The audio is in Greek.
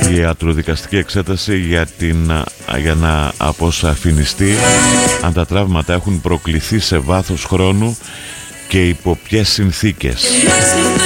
η ιατροδικαστική εξέταση για να αποσαφινιστεί αν τα τραύματα έχουν προκληθεί σε βάθος χρόνου και υπό ποιες συνθήκες.